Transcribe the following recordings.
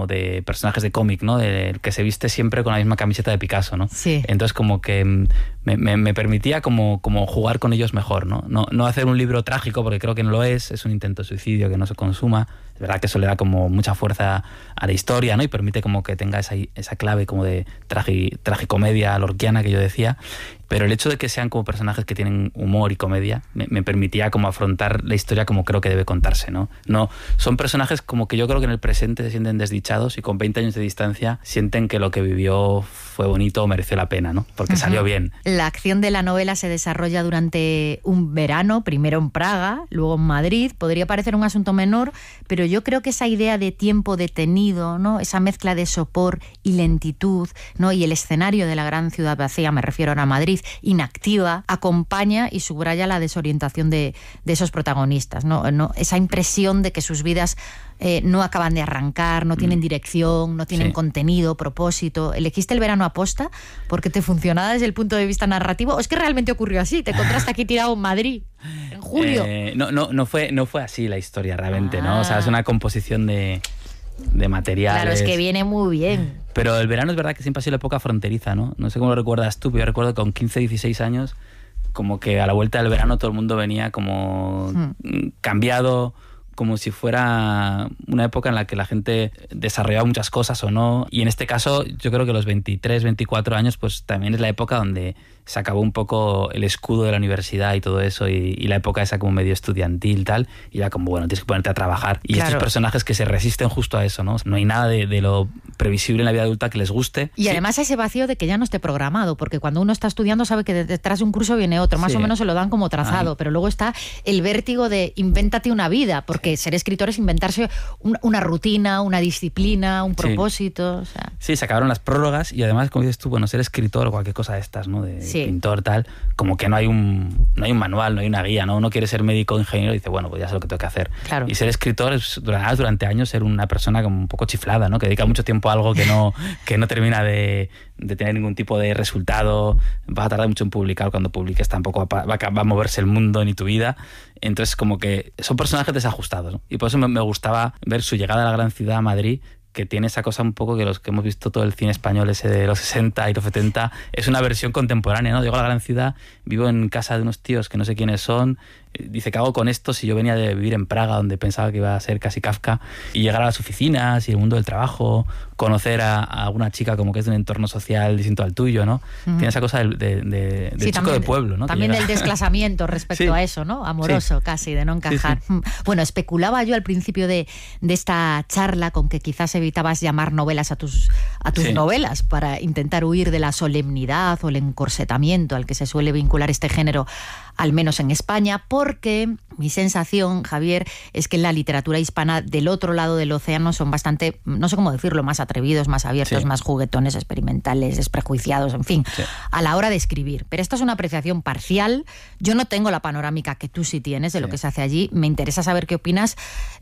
como de personajes de cómic, ¿no? El que se viste siempre con la misma camiseta de Picasso, ¿no? Sí. Entonces como que me permitía como jugar con ellos mejor, ¿no? No hacer un libro trágico, porque creo que no lo es un intento de suicidio que no se consuma. Es verdad que eso le da como mucha fuerza a la historia, ¿no? Y permite como que tenga esa clave como de tragicomedia lorquiana que yo decía. Pero el hecho de que sean como personajes que tienen humor y comedia me permitía como afrontar la historia como creo que debe contarse, ¿no? Son personajes como que yo creo que en el presente se sienten desdichados y con 20 años de distancia sienten que lo que vivió fue bonito o mereció la pena, ¿no? Porque salió bien. La acción de la novela se desarrolla durante un verano, primero en Praga, luego en Madrid. Podría parecer un asunto menor, pero yo creo que esa idea de tiempo detenido, ¿no? Esa mezcla de sopor y lentitud, ¿no? Y el escenario de la gran ciudad vacía, me refiero ahora a Madrid, inactiva, acompaña y subraya la desorientación de esos protagonistas, ¿no? Esa impresión de que sus vidas no acaban de arrancar, no tienen dirección, no tienen contenido, propósito. ¿Elegiste el verano aposta porque te funcionaba desde el punto de vista narrativo? ¿O es que realmente ocurrió así? ¿Te encontraste aquí tirado en Madrid en julio? No fue así la historia realmente, ¿no? O sea, es una composición de materiales. Claro, es que viene muy bien. Pero el verano es verdad que siempre ha sido la época fronteriza, ¿no? No sé cómo lo recuerdas tú, pero yo recuerdo que con 15, 16 años, como que a la vuelta del verano todo el mundo venía como cambiado, como si fuera una época en la que la gente desarrollaba muchas cosas o no. Y en este caso, yo creo que los 23, 24 años, pues también es la época donde se acabó un poco el escudo de la universidad y todo eso, y la época esa como medio estudiantil tal, y ya como, bueno, tienes que ponerte a trabajar. Y estos personajes que se resisten justo a eso, ¿no? No hay nada de lo previsible en la vida adulta que les guste. Y además ese vacío de que ya no esté programado, porque cuando uno está estudiando sabe que detrás de un curso viene otro, más o menos se lo dan como trazado, pero luego está el vértigo de invéntate una vida, porque ser escritor es inventarse una rutina, una disciplina, un propósito. O sea. Sí, se acabaron las prórrogas y además, como dices tú, bueno, ser escritor o cualquier cosa de estas, ¿no? De pintor, tal, como que no hay un manual, no hay una guía, ¿no? Uno quiere ser médico o ingeniero y dice, bueno, pues ya sé lo que tengo que hacer. Claro. Y ser escritor es durante años ser una persona como un poco chiflada, ¿no? Que dedica mucho tiempo a algo que no termina de tener ningún tipo de resultado, vas a tardar mucho en publicar, cuando publiques tampoco va a moverse el mundo ni tu vida. Entonces como que son personajes desajustados, ¿no? Y por eso me gustaba ver su llegada a la gran ciudad, a Madrid, que tiene esa cosa un poco que los que hemos visto todo el cine español ese de los 60 y los 70 es una versión contemporánea, ¿no? Llego a la gran ciudad, vivo en casa de unos tíos que no sé quiénes son, dice, ¿qué hago con esto si yo venía de vivir en Praga, donde pensaba que iba a ser casi Kafka, y llegar a las oficinas y el mundo del trabajo, conocer a una chica como que es de un entorno social distinto al tuyo, ¿no? Tiene esa cosa del chico de pueblo, ¿no? También del desplazamiento respecto a eso, ¿no? Amoroso casi, de no encajar. Sí. Bueno, especulaba yo al principio de esta charla con que quizás evitabas llamar novelas a tus novelas para intentar huir de la solemnidad o el encorsetamiento al que se suele vincular este género, al menos en España, porque mi sensación, Javier, es que en la literatura hispana del otro lado del océano son bastante, no sé cómo decirlo, más atrevidos, más abiertos, más juguetones, experimentales, desprejuiciados, en fin, a la hora de escribir. Pero esto es una apreciación parcial. Yo no tengo la panorámica que tú sí tienes de lo que se hace allí. Me interesa saber qué opinas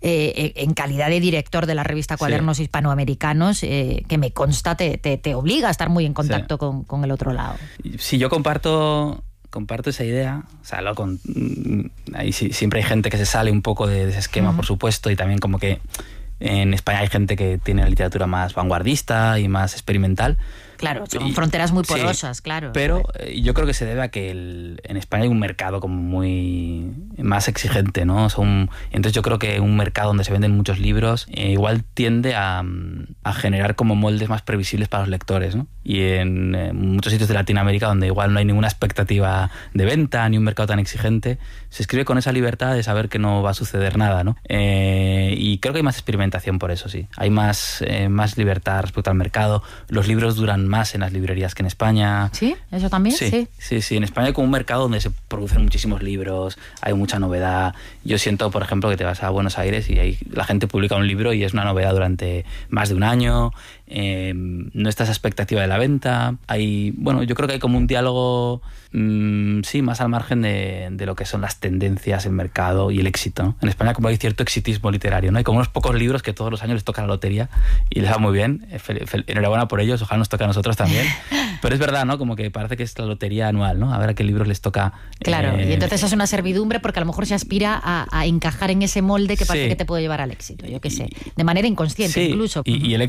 en calidad de director de la revista Cuadernos Hispanoamericanos, que me consta te obliga a estar muy en contacto con el otro lado. Sí, yo comparto esa idea, o sea, ahí siempre hay gente que se sale un poco de ese esquema, por supuesto, y también como que en España hay gente que tiene la literatura más vanguardista y más experimental. Claro, son fronteras muy porosas, claro. Pero yo creo que se debe a que en España hay un mercado como muy más exigente, ¿no? Entonces yo creo que un mercado donde se venden muchos libros igual tiende a generar como moldes más previsibles para los lectores, ¿no? Y en muchos sitios de Latinoamérica, donde igual no hay ninguna expectativa de venta ni un mercado tan exigente, se escribe con esa libertad de saber que no va a suceder nada, ¿no? Y creo que hay más experimentación por eso, sí. Hay más libertad respecto al mercado. Los libros duran más en las librerías que en España. ¿Sí? ¿Eso también? Sí. En España hay como un mercado donde se producen muchísimos libros, hay mucha novedad. Yo siento, por ejemplo, que te vas a Buenos Aires y ahí la gente publica un libro y es una novedad durante más de un año. No está esa expectativa de la venta. Yo creo que hay como un diálogo más al margen de lo que son las tendencias, el mercado y el éxito, ¿no? En España como hay cierto exitismo literario, ¿no? Hay como unos pocos libros que todos los años les toca la lotería y les va muy bien. Enhorabuena por ellos, ojalá nos toque a nosotros también. Pero es verdad, ¿no? Como que parece que es la lotería anual, ¿no? A ver a qué libros les toca. Claro, y entonces es una servidumbre porque a lo mejor se aspira a encajar en ese molde que parece que te puede llevar al éxito, yo qué sé, de manera inconsciente incluso. Y el